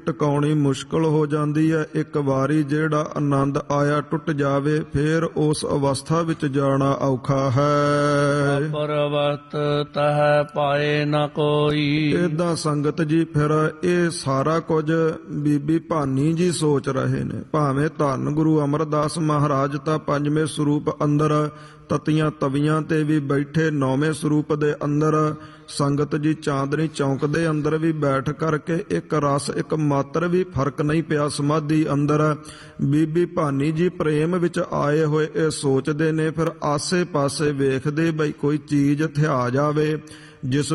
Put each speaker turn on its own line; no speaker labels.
ਟਿਕਾਉਣੀ ਮੁਸ਼ਕਲ ਹੋ ਜਾਂਦੀ ਹੈ। ਇੱਕ ਵਾਰੀ ਜਿਹੜਾ ਆਨੰਦ ਆਇਆ ਟੁੱਟ ਜਾਵੇ, ਫੇਰ ਉਸ ਅਵਸਥਾ ਵਿੱਚ ਜਾਣਾ ਔਖਾ ਹੈ।
ਪਰਵਤ ਤਹ ਪਾਏ ਨ ਕੋਈ।
ਏਦਾਂ ਸੰਗਤ ਜੀ ਫਿਰ ਇਹ ਸਾਰਾ ਕੁਝ ਬੀਬੀ ਭਾਨੀ ਜੀ ਸੋਚ ਰਹੇ ਨੇ। ਭਾਵੇਂ ਧੰਨ ਗੁਰੂ ਅਮਰਦਾਸ ਮਹਾਰਾਜ ਤਾਂ ਪੰਜਵੇਂ ਸਰੂਪ ਅੰਦਰ ਤਤੀਆਂ ਤਵੀਆਂ ਤੇ ਵੀ ਬੈਠੇ, ਨੌਵੇਂ ਸਰੂਪ ਦੇ ਅੰਦਰ ਸੰਗਤ ਜੀ ਚਾਂਦਨੀ ਚੌਂਕ ਦੇ ਅੰਦਰ ਵੀ ਬੈਠ ਕਰਕੇ ਇੱਕ ਰਸ ਇੱਕ ਮਾਤਰ ਵੀ ਫਰਕ ਨਹੀਂ ਪਿਆ ਸਮਾਧੀ ਅੰਦਰ। ਬੀਬੀ ਭਾਨੀ ਜੀ ਪ੍ਰੇਮ ਵਿੱਚ ਆਏ ਹੋਏ ਇਹ ਸੋਚਦੇ ਨੇ, ਫਿਰ ਆਸੇ ਪਾਸੇ ਵੇਖਦੇ ਬਈ ਕੋਈ ਚੀਜ਼ ਥਿਆ ਜਾਵੇ ਜਿਸ